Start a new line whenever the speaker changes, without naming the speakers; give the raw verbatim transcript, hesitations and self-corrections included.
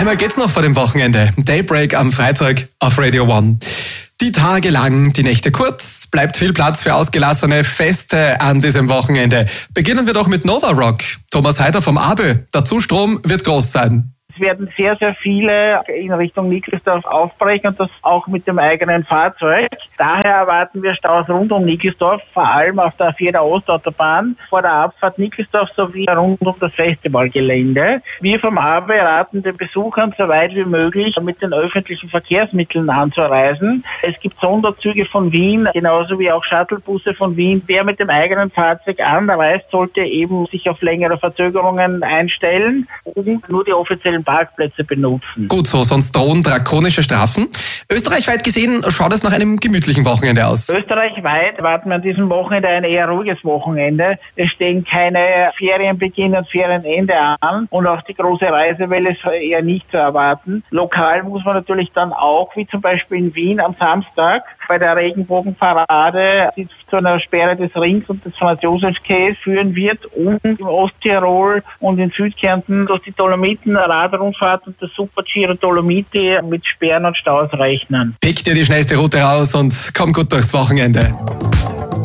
Einmal geht's noch vor dem Wochenende. Daybreak am Freitag auf Radio One. Die Tage lang, die Nächte kurz, bleibt viel Platz für ausgelassene Feste an diesem Wochenende. Beginnen wir doch mit Nova Rock. Thomas Heider vom A B Ö. Der Zustrom wird groß sein.
Es werden sehr, sehr viele in Richtung Nickelsdorf aufbrechen und das auch mit dem eigenen Fahrzeug. Daher erwarten wir Staus rund um Nickelsdorf, vor allem auf der vierer Ostautobahn, vor der Abfahrt Nickelsdorf sowie rund um das Festivalgelände. Wir vom A B Ö raten den Besuchern so weit wie möglich mit den öffentlichen Verkehrsmitteln anzureisen. Es gibt Sonderzüge von Wien, genauso wie auch Shuttlebusse von Wien. Wer mit dem eigenen Fahrzeug anreist, sollte eben sich auf längere Verzögerungen einstellen und nur die offiziellen Parkplätze benutzen.
Gut so, sonst drohen drakonische Strafen. Österreichweit gesehen schaut es nach einem gemütlichen Wochenende aus.
Österreichweit erwarten wir an diesem Wochenende ein eher ruhiges Wochenende. Es stehen keine Ferienbeginn und Ferienende an und auch die große Reisewelle ist eher nicht zu erwarten. Lokal muss man natürlich dann auch, wie zum Beispiel in Wien am Samstag, bei der Regenbogenparade, die zu einer Sperre des Rings und des Franz-Josefs-Quais führen wird, und im Osttirol und in Südkärnten durch die Dolomiten, Radrundfahrt und das Super-Giro Dolomiti mit Sperren und Staus rechnen.
Pick dir die schnellste Route raus und komm gut durchs Wochenende.